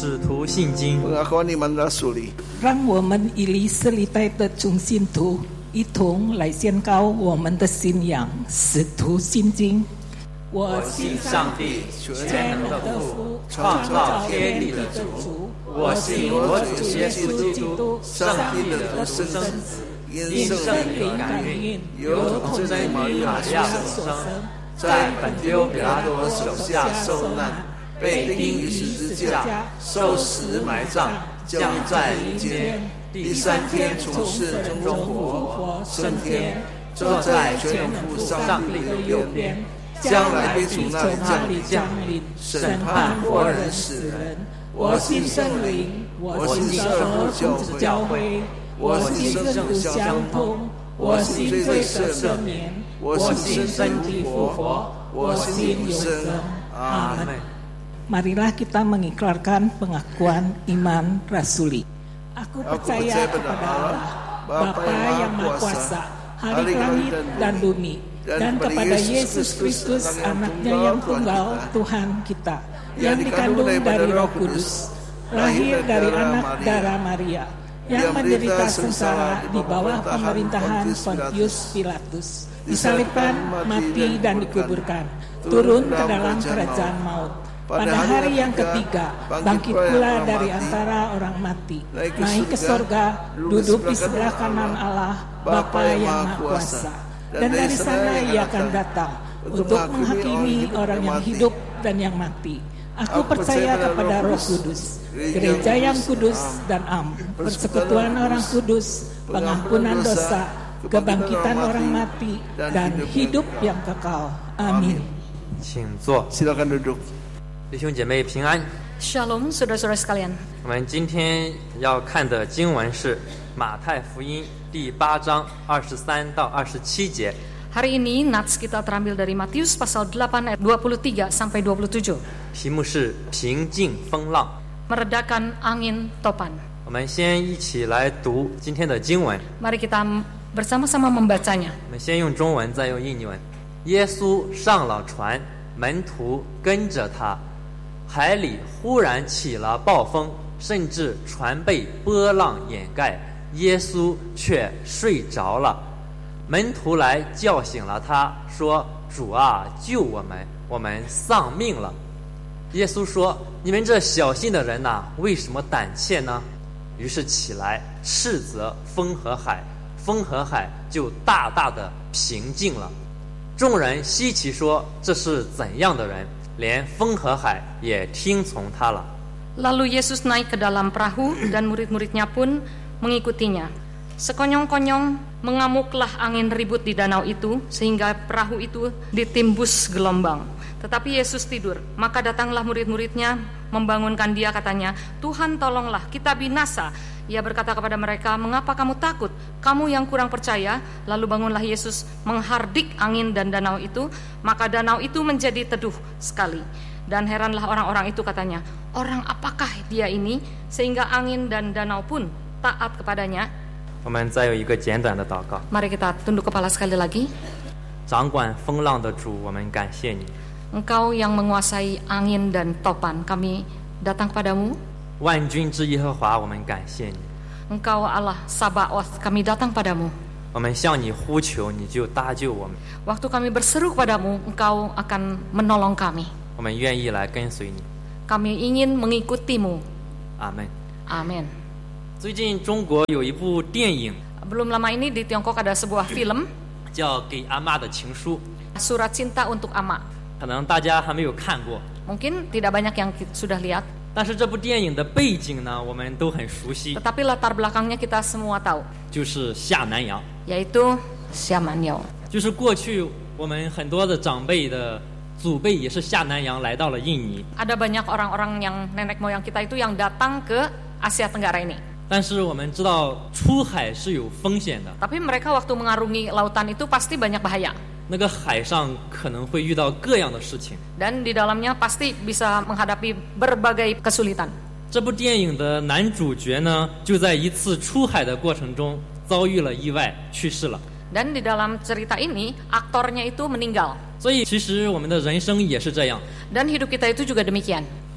使徒信经 pengakuan iman rasuli. 让我们以历史历代的众信徒一同来宣告我们的信仰，使徒信经。我信上帝全能的父，创造天地的主。我信我主耶稣基督，上帝的独生子，因圣灵感孕，由童贞女玛利亚所生，在本丢彼拉多手下受难，被钉于十字架，受死埋葬，将在阴间，第三天从死人中复活，升天，坐在全能父上帝的右边，将来必从那里降临，审判活人死人。我信圣灵，我信圣父教会，我信圣徒相通，我信罪赦免，我信身体复活，我信永生。阿们。Marilah kita mengikrarkan pengakuan iman rasuli. Aku percaya kepada Allah, Bapa yang Maha Kuasa, Hari langit dan bumi, dan kepada Yesus Kristus, Anaknya yang tunggal, Tuhan kita, yang dikandung dari Roh Kudus, lahir dari anak darah Maria, yang menderita sengsara di bawah pemerintahan Pontius Pilatus, disalibkan, mati dan dikuburkan, turun ke dalam kerajaan maut. Pada hari yang ketiga, bangkit pula dari antara orang mati, naik ke sorga, duduk di sebelah kanan Allah, Bapa yang Maha Kuasa. Dan dari sana Ia akan datang untuk menghakimi orang yang hidup dan yang mati. Aku percaya kepada Roh Kudus, gereja yang kudus dan am, persekutuan orang kudus, pengampunan dosa, kebangkitan orang mati, dan hidup yang kekal. Amin. 请坐。 Silakan duduk. 弟兄姐妹平安。 Shalom saudara-saudara sekalian. 我们今天要看的经文是马太福音第8章23到27节。 Hari ini nats kita terambil dari Matius pasal 8 ayat 23 sampai 27. 题目是平静风浪。 Meredakan angin topan. 我们先一起来读今天的经文。 Mari kita bersama-sama membacanya. 我们先用中文，再用印尼文。耶稣上了船，门徒跟着他。海里忽然起了暴风，甚至船被波浪掩盖，耶稣却睡着了。门徒来叫醒了他，说：“主啊，救我们，我们丧命了。”耶稣说：“你们这小信的人哪，为什么胆怯呢？”于是起来斥责风和海，风和海就大大的平静了。众人稀奇说：“这是怎样的人？” 连风和海也听从他了。 Lalu Yesus naik ke dalam perahu dan murid-muridnya pun mengikutinya. Sekonyong-konyong mengamuklah angin ribut di danau itu sehingga perahu itu ditimbus gelombang. Tetapi Yesus tidur. Maka datanglah murid-muridnya membangunkan dia, katanya, "Tuhan, tolonglah, kita binasa." Ia berkata kepada mereka, "Mengapa kamu takut? Kamu yang kurang percaya?" Lalu bangunlah Yesus menghardik angin dan danau itu, maka danau itu menjadi teduh sekali. Dan heranlah orang-orang itu, katanya, "Orang apakah dia ini sehingga angin dan danau pun taat kepadanya?" 我们再有一个简短的祷告。 Mari kita tunduk kepala sekali lagi. 掌管风浪的主，我们感谢你。 Engkau yang menguasai angin dan topan, kami datang kepadamu. 万军之耶和华，我们感谢你。 Engkau Allah Sabaoth, kami datang padamu. 我们向你呼求，你就搭救我们。 Waktu kami berseru kepadamu, Engkau akan menolong kami. 我们愿意来跟随你。 Kami ingin mengikutimu. 阿门。 Amin. 最近中国有一部电影 Belum lama ini di Tiongkok ada sebuah film 叫《给阿妈的情书》， Surat Cinta untuk Ama. 可能大家还没有看过， Mungkin tidak banyak yang sudah lihat, 但是这部电影的背景呢，我们都很熟悉， tetapi latar belakangnya kita semua tahu, 就是下南洋， yaitu Siamanyo. 就是过去我们很多的长辈的祖辈也是下南洋来到了印尼， Ada banyak orang-orang yang nenek moyang kita itu yang datang ke Asia Tenggara ini. 但是我们知道出海是有风险的， Tapi mereka waktu mengarungi lautan itu pasti banyak bahaya. 那个海上可能会遇到各样的事情。 Dan di dalamnya pasti bisa menghadapi berbagai kesulitan. 这部电影的男主角呢，就在一次出海的过程中遭遇了意外，去世了。 Dan di dalam cerita ini aktornya itu meninggal. 所以其实我们的人生也是这样， Dan hidup kita itu juga demikian.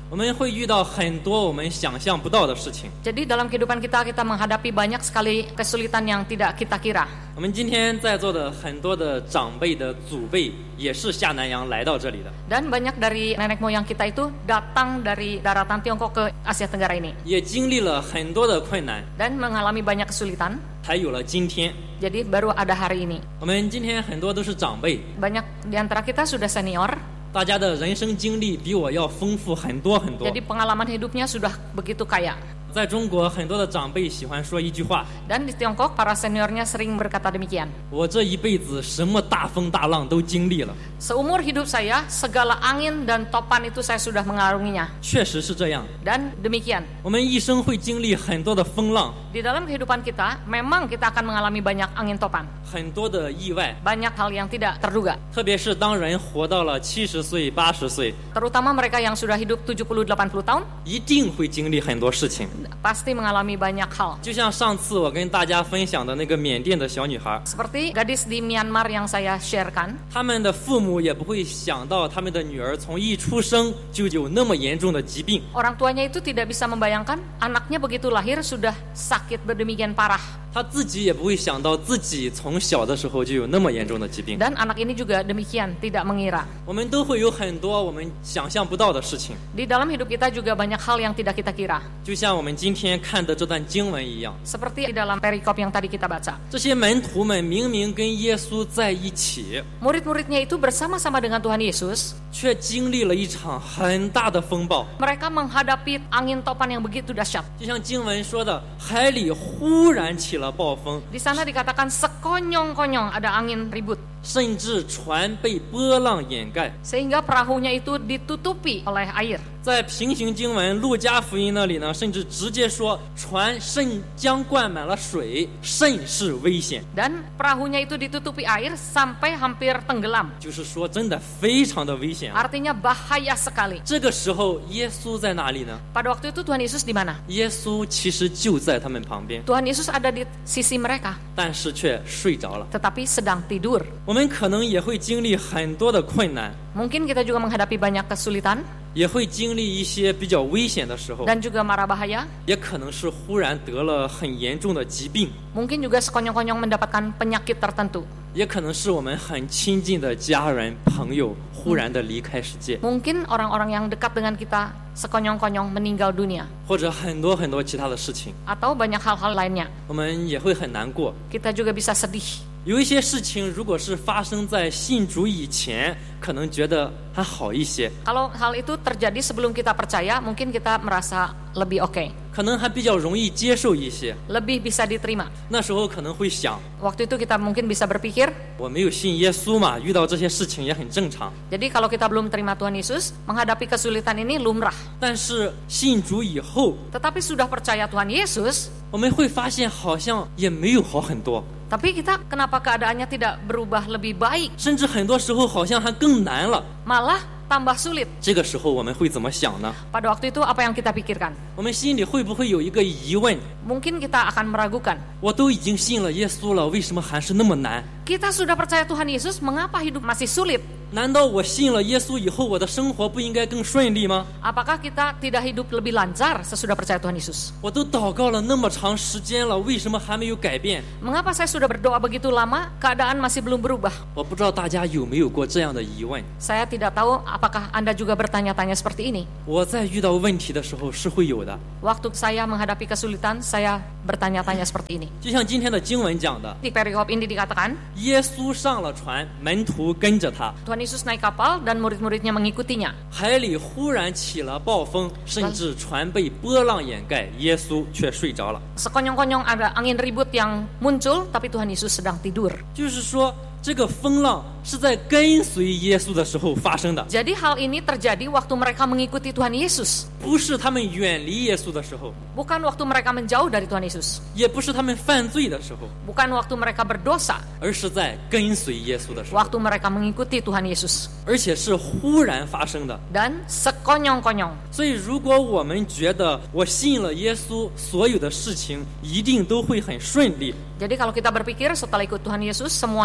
我们会遇到很多我们想象不到的事情。 Jadi dalam kehidupan kita menghadapi banyak sekali kesulitan yang tidak kita kira. 我们今天在座的很多的长辈的祖辈也是下南洋来到这里的， Dan banyak dari nenek moyang kita itu datang dari daratan Tiongkok ke Asia Tenggara ini 也经历了很多的困难， dan mengalami banyak kesulitan. 才有了今天。 Jadi baru ada hari ini. 我们今天很多都是长辈， Banyak di antara kita sudah senior, 大家的人生经历比我要丰富很多很多。 jadi pengalaman hidupnya sudah begitu kaya. 在中国，很多的长辈喜欢说一句话： Dan di Tiongkok para seniornya sering berkata demikian. 我这一辈子什么大风大浪都经历了。 Seumur hidup saya, segala angin dan topan itu saya sudah mengarunginya. 确实是这样， Dan demikian. 我们一生会经历很多的风浪， Di dalam kehidupan kita, memang kita akan mengalami banyak angin topan. 很多的意外， Banyak hal yang tidak terduga. 特别是当人活到了70岁、80岁， Terutama mereka yang sudah hidup 70-80 tahun, 一定会经历很多事情。 pasti mengalami banyak hal. 就像上次我跟大家分享的那个缅甸的小女孩， Seperti gadis di Myanmar yang saya sharekan, 他们的父母也不会想到他们的女儿从一出生就有那么严重的疾病。 orang tuanya itu tidak bisa membayangkan anaknya begitu lahir sudah sakit berdemikian parah. 他自己也不会想到自己从小的时候就有那么严重的疾病。 Dan anak ini juga demikian, tidak mengira. 我们都会有很多我们想象不到的事情， Di dalam hidup kita juga banyak hal yang tidak kita kira. 就像我们今天看的这段经文一样。 Seperti di dalam perikop yang tadi kita baca. 这些门徒们明明跟耶稣在一起， Murid-muridnya itu bersama-sama dengan Tuhan Yesus. 却经历了一场很大的风暴。 Mereka menghadapi angin topan yang begitu dahsyat. 就像经文说的，海里忽然起了暴风， Di sana dikatakan sekonyong-konyong ada angin ribut. 甚至船被波浪掩盖。 Sehingga perahunya itu ditutupi oleh air. 在平行经文路加福音那里呢，甚至直接说船甚将灌满了水，甚是危险。 Dan perahunya itu ditutupi air sampai hampir tenggelam. 就是说，真的非常的危险啊。 Artinya bahaya sekali. 这个时候，耶稣在哪里呢？ Pada waktu itu Tuhan Yesus di mana? 耶稣其实就在他们旁边， Tuhan Yesus ada di sisi mereka, 但是却睡着了。 tetapi sedang tidur. 我们可能也会经历很多的困难， Mungkin kita juga menghadapi banyak kesulitan 也会经历一些比较危险的时候， dan juga mara bahaya. 也可能是忽然得了很严重的疾病， Mungkin juga sekonyong-konyong mendapatkan penyakit tertentu. 也可能是我们很亲近的家人朋友忽然的离开世界， Mungkin orang-orang yang dekat dengan kita sekonyong-konyong meninggal dunia. 或者很多很多其他的事情， Atau banyak hal-hal lainnya. 我们也会很难过。 Kita juga bisa sedih. 有一些事情，如果是发生在信主以前，可能觉得还好一些， Kalau hal itu terjadi sebelum kita percaya, mungkin kita merasa lebih oke, 可能还比较容易接受一些。 lebih bisa diterima. 那时候可能会想， Waktu itu kita mungkin bisa berpikir, 我没有信耶稣嘛，遇到这些事情也很正常。 jadi kalau kita belum terima Tuhan Yesus, menghadapi kesulitan ini lumrah. 但是信主以后， Tetapi sudah percaya Tuhan Yesus, 我们会发现好像也没有好很多， tapi kita kenapa keadaannya tidak berubah lebih baik, 甚至很多时候好像还更难了。 malah tambah sulit. 这个时候我们会怎么想呢？ Pada waktu itu apa yang kita pikirkan? 我们心里会不会有一个疑问： Mungkin kita akan meragukan. 我都已经信了耶稣了，为什么还是那么难？ Kita sudah percaya Tuhan Yesus, mengapa hidup masih sulit? 难道我信了耶稣以后，我的生活不应该更顺利吗？ Apakah kita tidak hidup lebih lancar sesudah percaya Tuhan Yesus? 我都祷告了那么长时间了，为什么还没有改变？ Mengapa saya sudah berdoa begitu lama, keadaan masih belum berubah? 我不知道大家有没有过这样的疑问。 Saya tidak tahu apakah Anda juga bertanya-tanya seperti ini. 我在遇到问题的时候是会有的， Waktu saya menghadapi kesulitan, saya bertanya-tanya seperti ini. 就像今天的经文讲的， Di perikop ini dikatakan, 耶稣上了船，门徒跟着他， Tuhan Yesus naik kapal dan murid-muridnya mengikutinya. 海里忽然起了暴风，甚至船被波浪掩盖，耶稣却睡着了。 Sekonyong-konyong ada angin ribut yang muncul, tapi Tuhan Yesus sedang tidur. 就是说，这个风浪是在跟随耶稣的时候发生的， Jadi hal ini terjadi waktu mereka mengikuti Tuhan Yesus, 不是他们远离耶稣的时候， bukan waktu mereka menjauh dari Tuhan Yesus, 也不是他们犯罪的时候， bukan waktu mereka berdosa, 而是在跟随耶稣的时候， waktu mereka mengikuti Tuhan Yesus. 而且是忽然发生的。 Dan sekonyong-konyong. 所以，如果我们觉得我信了耶稣，所有的事情一定都会很顺利， Jadi kalau kita berpikir setelah ikut Tuhan Yesus semuanya lancar,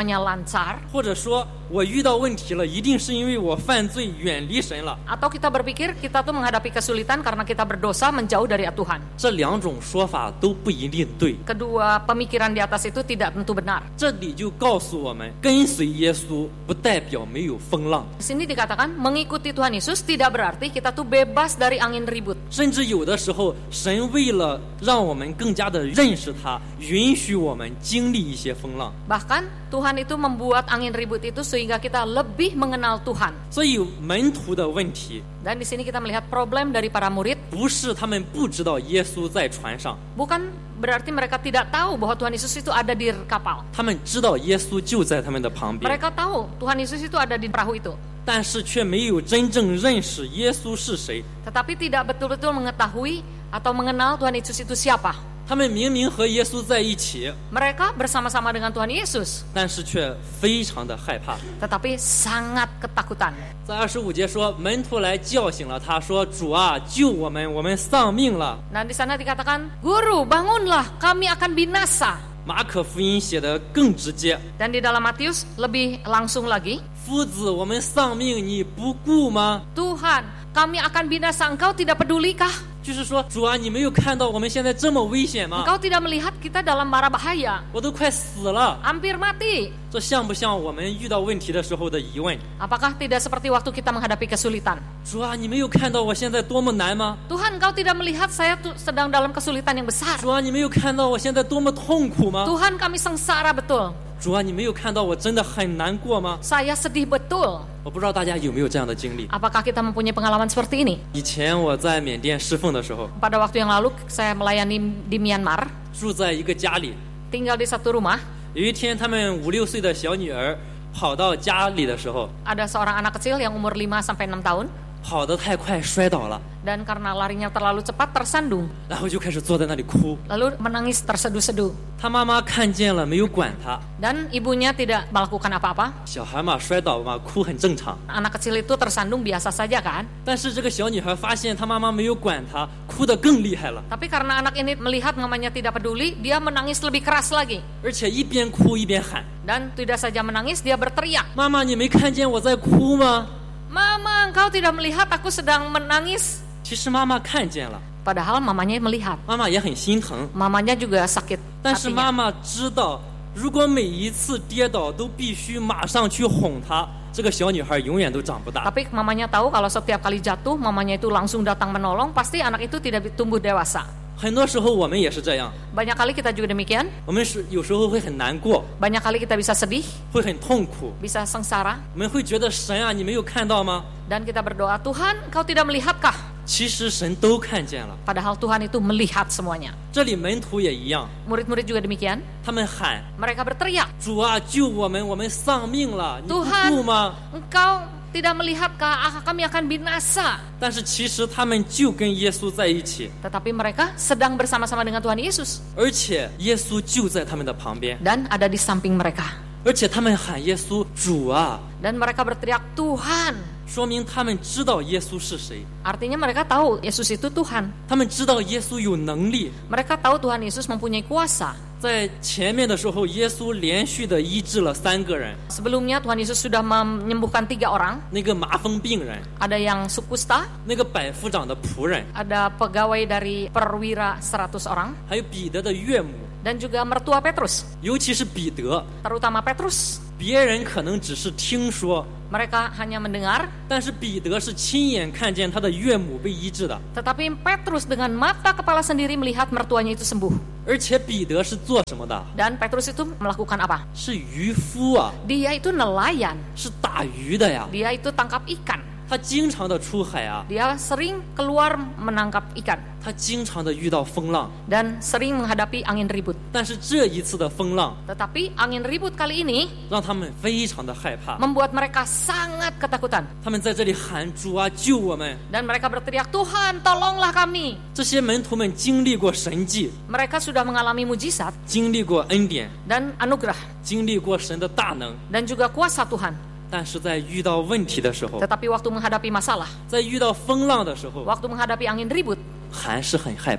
besar, 或者说我遇到问题了，一定是因为我犯罪远离神了。 atau kita berpikir kita tuh menghadapi kesulitan karena kita berdosa menjauh dari Tuhan. 这两种说法都不一定对。 Kedua pemikiran di atas itu tidak tentu benar. 这里就告诉我们，跟随耶稣不代表没有风浪， Di sini dikatakan mengikuti Tuhan Yesus tidak berarti kita tuh bebas dari angin ribut. 甚至有的时候，神为了让我们更加的认识他，允许我们经历一些风浪。 Bahkan Tuhan itu membuat angin ribut itu sehingga kita lebih mengenal Tuhan. 所以门徒的问题 Dan di sini kita melihat problem dari para murid, 不是他们不知道耶稣在船上， bukan berarti mereka tidak tahu bahwa Tuhan Yesus itu ada di kapal. 他们知道耶稣就在他们的旁边， Mereka tahu Tuhan Yesus itu ada di perahu itu, 但是却没有真正认识耶稣是谁。 tetapi tidak betul-betul mengetahui atau mengenal Tuhan Yesus itu siapa. 他们明明和耶稣在一起， Mereka bersama-sama dengan Tuhan Yesus, 但是却非常的害怕。 tetapi sangat ketakutan. 在25节说，门徒来叫醒了他，说：“主啊，救我们，我们丧命了。” Nah di sana dikatakan, Guru bangunlah, kami akan binasa. 马可福音写得更直接， Dan di dalam Matius lebih langsung lagi, 夫子，我们丧命，你不顾吗？ Tuhan, kami akan binasa, engkau tidak pedulikah? 就是说，主啊，你没有看到我们现在这么危险吗？ Engkau tidak melihat kita dalam mara bahaya, 我都快死了。 hampir mati. 这像不像我们遇到问题的时候的疑问？ Apakah tidak seperti waktu kita menghadapi kesulitan? 主啊，你没有看到我现在多么难吗？ Tuhan, engkau tidak melihat saya sedang dalam kesulitan yang besar. 主啊，你没有看到我现在多么痛苦吗？ Tuhan, kami sengsara betul. 主啊，你没有看到我真的很难过吗？ Saya sedih betul. 我不知道大家有没有这样的经历。 Apakah kita mempunyai pengalaman seperti ini? 以前我在缅甸侍奉的时候， Pada waktu yang lalu saya melayani di Myanmar, 住在一个家里， tinggal di satu rumah. 有一天他们5、6岁的小女儿跑到家里的时候， Ada seorang anak kecil yang umur 5-6 tahun, 跑得太快摔倒了， dan karena larinya terlalu cepat tersandung, 然后就开始坐在那里哭。 lalu menangis terseduh-seduh. 他妈妈看见了，没有管他。 Dan ibunya tidak melakukan apa-apa. 小孩嘛，摔倒嘛，哭很正常。 Anak kecil itu tersandung biasa saja kan? 但是这个小女孩发现她妈妈没有管她，哭得更厉害了， Tapi karena anak ini melihat mamanya tidak peduli, dia menangis lebih keras lagi. 而且一边哭一边喊 Dan tidak saja menangis, dia berteriak, 妈妈，你没看见我在哭吗？ Mama, engkau tidak melihat aku sedang menangis? 其实妈妈看见了， Padahal mamanya melihat. 妈妈也很心疼， Mamanya juga sakit 但是 hatinya. 妈妈知道，如果每一次跌倒都必须马上去哄她，这个小女孩永远都长不大。 Tapi mamanya tahu kalau setiap kali jatuh, mamanya itu langsung datang menolong, pasti anak itu tidak tumbuh dewasa. 很多时候我们也是这样， Banyak kali kita juga demikian. 我们是有时候会很难过， Banyak kali kita bisa sedih, 会很痛苦， bisa sengsara, 我们会觉得神啊，你没有看到吗？ dan kita berdoa, Tuhan, engkau tidak melihatkah? 其实神都看见了。 Padahal Tuhan itu melihat semuanya. 这里门徒也一样， Murid-murid juga demikian. 他们喊 Mereka berteriak, 主啊，救我们，我们丧命了，你不 Tuhan, 顾吗？ engkau tidak melihatkah? Kami akan binasa. 但是其实他们就跟耶稣在一起， Tetapi mereka sedang bersama-sama dengan Tuhan Yesus. 而且耶稣就在他们的旁边， Dan ada di samping mereka. 而且他们喊耶稣主啊， Dan mereka berteriak, Tuhan. 说明他们知道耶稣是谁， Artinya mereka tahu Yesus itu Tuhan. 他们知道耶稣有能力。 Mereka tahu Tuhan Yesus mempunyai kuasa. 在前面的时候，耶稣连续的医治了3个人， Sebelumnya Tuhan Yesus sudah menyembuhkan 3 orang. 那个麻风病人， Ada yang sukusta, 那个百夫长的仆人， ada pegawai dari perwira 100 orang, 还有彼得的岳母， dan juga mertua Petrus. 尤其是彼得， Terutama Petrus. 别人可能只是听说， Mereka hanya mendengar, 但是彼得是亲眼看见他的岳母被医治的， tetapi Petrus dengan mata kepala sendiri melihat mertuanya itu sembuh. 而且彼得是做什么的？ Dan Petrus itu melakukan apa? 是渔夫啊， Dia itu nelayan. 是打鱼的呀， Dia itu tangkap ikan. 他经常的出海啊， Dia sering keluar menangkap ikan 他经常的遇到风浪， dan sering menghadapi angin ribut. 但是这一次的风浪 Tetapi angin ribut kali ini 让他们非常的害怕， membuat mereka sangat ketakutan. 他们在这里喊主啊，救我们！ Dan mereka berteriak, Tuhan, tolonglah kami. 这些门徒们经历过神迹， Mereka sudah mengalami mujizat 经历过恩典， dan anugerah 经历过神的大能， dan juga kuasa Tuhan. 但是在遇到问题的时候， Tetapi waktu menghadapi masalah, 在遇到风浪的时候， waktu menghadapi angin ribut, 还是很害怕。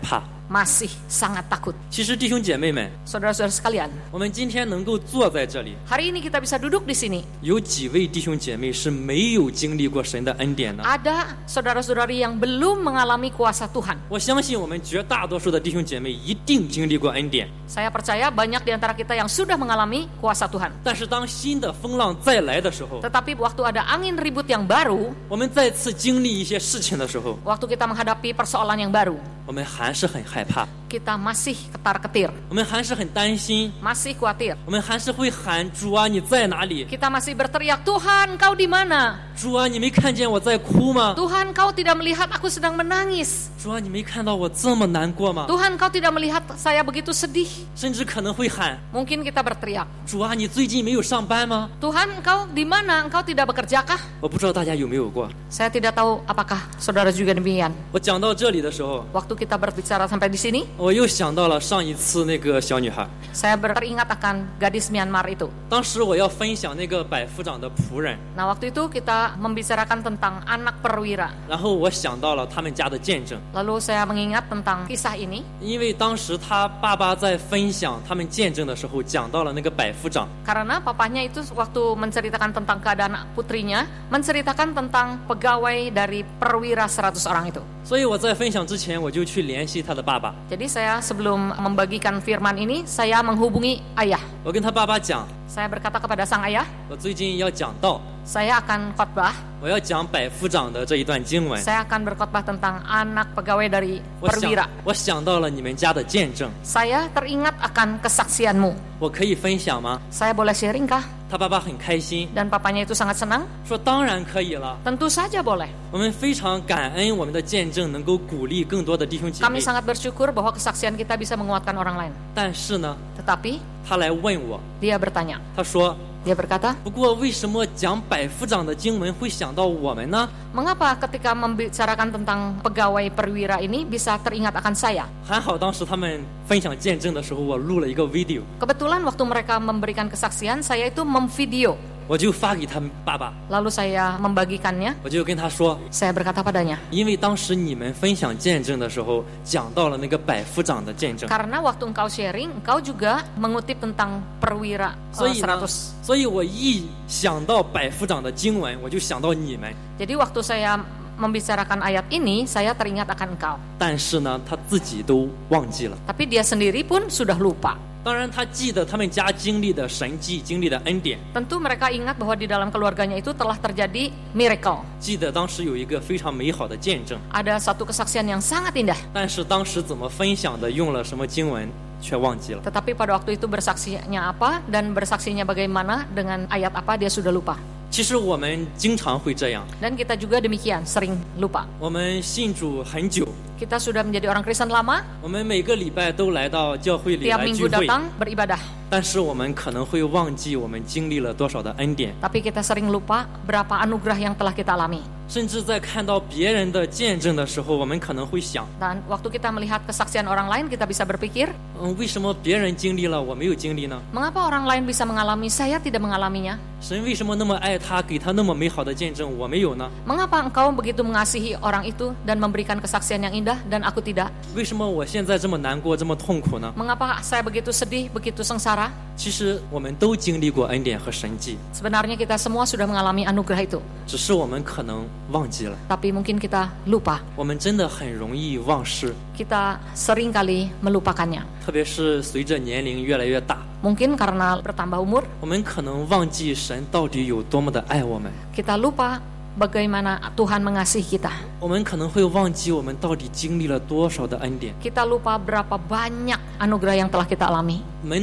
masih sangat takut. 其实弟兄姐妹们， Saudara-saudara sekalian, 我们今天能够坐在这里， hari ini kita bisa duduk di sini. 有几位弟兄姐妹是没有经历过神的恩典呢？ Ada saudara-saudari yang belum mengalami kuasa Tuhan. 我相信我们绝大多数的弟兄姐妹一定经历过恩典， Saya percaya banyak di antara kita yang sudah mengalami kuasa Tuhan. 但是当新的风浪再来的时候， Tetapi waktu ada angin ribut yang baru, 我们再次经历一些事情的时候， waktu kita menghadapi persoalan yang baru, 我们还是很害怕， kita masih ketar-ketir, 我们还是很担心， masih khawatir. 我们还是会喊主啊，你在哪里？ Kita masih berteriak, Tuhan, Kau di mana? 主啊，你没看见我在哭吗？ Tuhan, Kau tidak melihat aku sedang menangis. 主啊，你没看到我这么难过吗？ Tuhan, Kau tidak melihat saya begitu sedih. 甚至可能会喊 Mungkin kita berteriak, 主啊，你最近没有上班吗？ Tuhan, Engkau di mana? Engkau tidak bekerjakah? 我不知道大家有没有过。 Saya tidak tahu apakah saudara juga demikian. 我讲到这里的时候， Waktu kita berbicara sampai di sini, 我又想到了上一次那个小女孩。 saya teringat akan gadis Myanmar itu. 当时我要分享那个百夫长的仆人， Nah, waktu itu kita membicarakan tentang anak perwira. 然后我想到了他们家的见证， Lalu saya mengingat tentang kisah ini 因为当时他爸爸在分享他们见证的时候，讲到了那个百夫长。 karena papanya itu waktu menceritakan tentang keadaan putrinya, menceritakan tentang pegawai dari perwira 100 orang itu. 所以我在分享之前，我就去联系他的爸爸。 Jadi saya sebelum membagikan firman ini, saya menghubungi ayah. 我跟他爸爸讲， Saya berkata kepada sang ayah, 我最近要讲道， saya akan khotbah, 我要讲百夫长的这一段经文。 saya akan berkhotbah tentang anak pegawai dari 我 perwira. 想到了你们家的见证， Saya teringat akan kesaksianmu. 我可以分享吗？ Saya boleh sharing kah? 他爸爸很开心， Dan papanya itu sangat senang. 说当然可以了。 Tentu saja boleh. 我们非常感恩我们的见证能够鼓励更多的弟兄姐 Kami 妹。 sangat bersyukur bahwa kesaksian kita bisa menguatkan orang lain. 但是呢， Tetapi 他来问我， dia bertanya, 他说 dia berkata, 不过为什么讲百夫长的经文会想到我们呢？ mengapa ketika membicarakan tentang pegawai perwira ini bisa teringat akan saya? 还好当时他们分享见证的时候，我录了一个 video， Kebetulan waktu mereka memberikan kesaksian, saya itu memvideo. 我就发给他们爸爸， Lalu saya membagikannya. 我就跟他说， Saya berkata padanya, 因为当时你们分享见证的时候，讲到了那个百夫长的见证， karena waktu engkau sharing, engkau juga mengutip tentang perwira 所以呢 100. 所以我一想到百夫长的经文，我就想到你们。 Jadi waktu saya membicarakan ayat ini, saya teringat akan engkau. 但是呢，他自己都忘记了。 Tapi dia sendiri pun sudah lupa. 当然，他记得他们家经历的神迹，经历的恩典， Tentu mereka ingat bahwa di dalam keluarganya itu telah terjadi miracle. 记得当时有一个非常美好的见证。 Ada satu kesaksian yang sangat indah. 但是当时怎么分享的，用了什么经文，却忘记了。 Tetapi pada waktu itu bersaksinya apa dan bersaksinya bagaimana dengan ayat apa dia sudah lupa. 其实我们经常会这样， Dan kita juga demikian, sering lupa. 我们信主很久， Kita sudah menjadi orang Kristen lama, 我们每个礼拜都来到教会里 tiap 来聚 minggu 会， datang beribadah. 但是我们可能会忘记我们经历了多少的恩典， Tapi kita sering lupa berapa anugerah yang telah kita alami. 甚至在看到别人的见证的时候，我们可能会想， Dan waktu kita melihat kesaksian orang lain, kita bisa berpikir, 为什么别人经历了，我没有经历呢？ mengapa orang lain bisa mengalami, saya tidak mengalaminya? 神为什么那么爱他，给他那么美好的见证，我没有呢？ Mengapa engkau begitu mengasihi orang itu dan memberikan kesaksian yang indah dan aku tidak? 为什么我现在这么难过，这么痛苦呢？ Mengapa saya begitu sedih, begitu sengsara? 其实我们都经历过恩典和神迹， Sebenarnya kita semua sudah mengalami anugerah itu, 只是我们可能忘记了。 tapi mungkin kita lupa. 我们真的很容易忘事， Kita sering kali melupakannya. 特别是随着年龄越来越大， Mungkin karena bertambah umur, 我们可能忘记神到底有多么的爱我们， kita lupa bagaimana Tuhan mengasihi kita. 我们可能会忘记我们到底经历了多少的恩典。 Kita lupa berapa banyak anugerah yang telah kita alami.